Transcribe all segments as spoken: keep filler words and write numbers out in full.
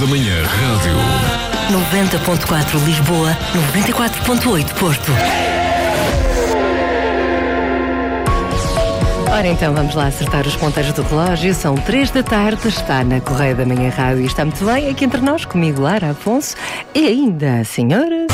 da Manhã Rádio. noventa ponto quatro Lisboa, noventa e quatro ponto oito Porto. Ora então, vamos lá acertar os ponteiros do relógio. São três da tarde, está na Correia da Manhã Rádio e está muito bem aqui entre nós, comigo, Lara Afonso, e ainda a senhora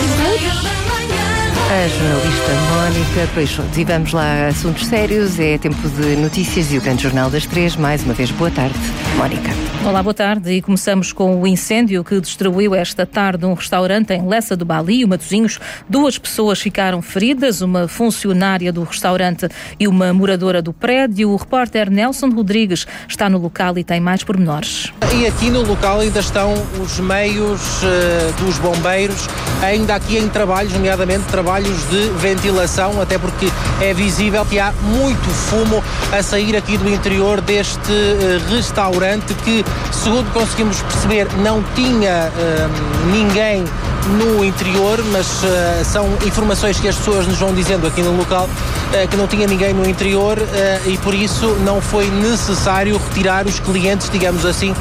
a jornalista Mónica Peixoto. E vamos lá a assuntos sérios, é tempo de notícias e o grande jornal das três. Mais uma vez, boa tarde, Mónica. Olá, boa tarde. E começamos com o incêndio que destruiu esta tarde um restaurante em Lessa do Bali, Matosinhos. Duas pessoas ficaram feridas, uma funcionária do restaurante e uma moradora do prédio. O repórter Nelson Rodrigues está no local e tem mais pormenores. E aqui no local ainda estão os meios uh, dos bombeiros, ainda aqui em trabalhos, nomeadamente trabalhos de ventilação, até porque é visível que há muito fumo a sair aqui do interior deste uh, restaurante que, segundo conseguimos perceber, não tinha uh, ninguém no interior, mas uh, são informações que as pessoas nos vão dizendo aqui no local, uh, que não tinha ninguém no interior uh, e por isso não foi necessário retirar os clientes, digamos assim,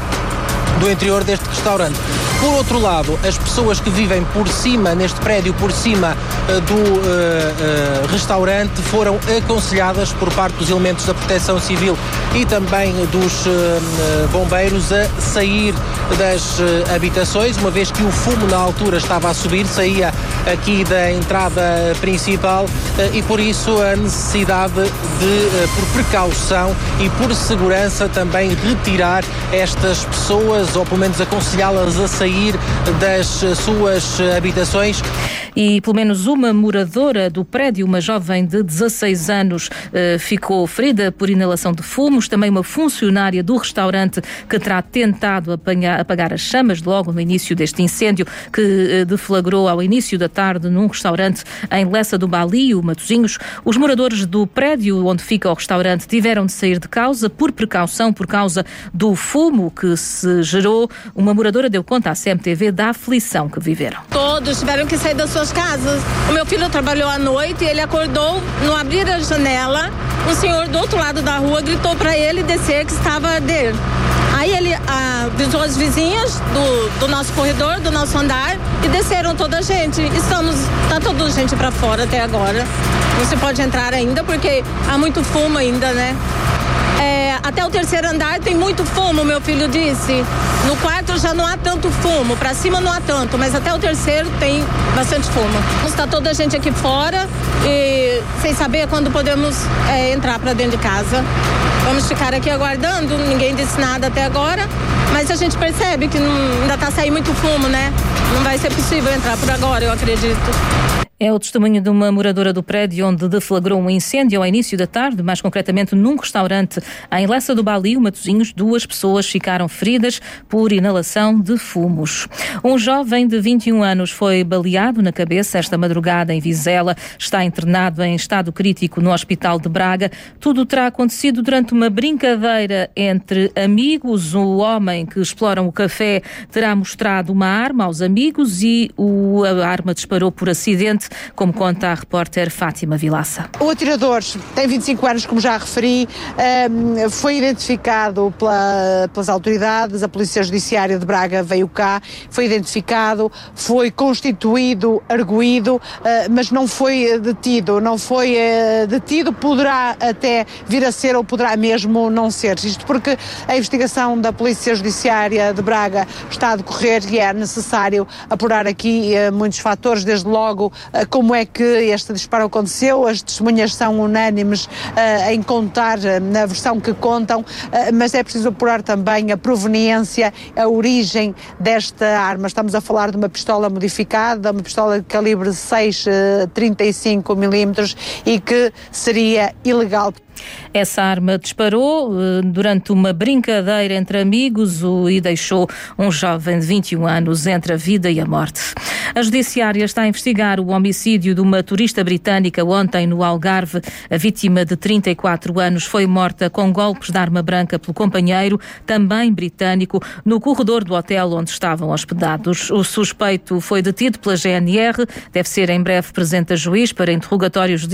do interior deste restaurante. Por outro lado, as pessoas que vivem por cima, neste prédio, por cima uh, do uh, uh, restaurante, foram aconselhadas por parte dos elementos da Proteção Civil e também dos uh, uh, bombeiros a sair das uh, habitações, uma vez que o fumo na altura estava a subir, saía aqui da entrada principal uh, e por isso a necessidade de, uh, por precaução e por segurança, também retirar estas pessoas, ou pelo menos aconselhá-las a sair das suas habitações. E pelo menos uma moradora do prédio, uma jovem de dezasseis anos, eh, ficou ferida por inalação de fumos. Também uma funcionária do restaurante que terá tentado apanhar, apagar as chamas logo no início deste incêndio que eh, deflagrou ao início da tarde num restaurante em Lessa do Bali, o Matosinhos. Os moradores do prédio onde fica o restaurante tiveram de sair de casa por precaução, por causa do fumo que se gerou. Uma moradora deu conta à C M T V da aflição que viveram. Todos tiveram que sair das suas casas. O meu filho trabalhou à noite e ele acordou, no abrir a janela, um senhor do outro lado da rua gritou para ele descer que estava a arder. Aí ele avisou as vizinhas do, do nosso corredor, do nosso andar, e desceram toda a gente. Estamos, tá toda a gente para fora até agora. Não se pode entrar ainda porque há muito fumo ainda, né? É, até o terceiro andar tem muito fumo, meu filho disse. No quarto já não há tanto fumo, para cima não há tanto, mas até o terceiro tem bastante fumo. Está toda a gente aqui fora e sem saber quando podemos é, entrar para dentro de casa. Vamos ficar aqui aguardando, ninguém disse nada até agora, mas a gente percebe que não, ainda está saindo muito fumo, né? Não vai ser possível entrar por agora, eu acredito. É o testemunho de uma moradora do prédio onde deflagrou um incêndio ao início da tarde, mais concretamente num restaurante em Lessa do Bali, Matosinhos. Duas pessoas ficaram feridas por inalação de fumos. Um jovem de vinte e um anos foi baleado na cabeça esta madrugada em Vizela. Está internado em estado crítico no Hospital de Braga. Tudo terá acontecido durante uma brincadeira entre amigos. O homem que exploram o café terá mostrado uma arma aos amigos e o, a arma disparou por acidente, como conta a repórter Fátima Vilaça. O atirador tem vinte e cinco anos, como já referi, foi identificado pela, pelas autoridades, a Polícia Judiciária de Braga veio cá, foi identificado, foi constituído, arguído, mas não foi detido, não foi detido, poderá até vir a ser ou poderá mesmo não ser. Isto porque a investigação da Polícia Judiciária de Braga está a decorrer e é necessário apurar aqui muitos fatores, desde logo como é que este disparo aconteceu. As testemunhas são unânimes uh, em contar uh, na versão que contam, uh, mas é preciso apurar também a proveniência, a origem desta arma. Estamos a falar de uma pistola modificada, uma pistola de calibre seis vírgula trinta e cinco milímetros e que seria ilegal. Essa arma disparou uh, durante uma brincadeira entre amigos uh, e deixou um jovem de vinte e um anos entre a vida e a morte. A Judiciária está a investigar o homicídio de uma turista britânica ontem no Algarve. A vítima de trinta e quatro anos foi morta com golpes de arma branca pelo companheiro, também britânico, no corredor do hotel onde estavam hospedados. O suspeito foi detido pela G N R, deve ser em breve presente a juiz para interrogatórios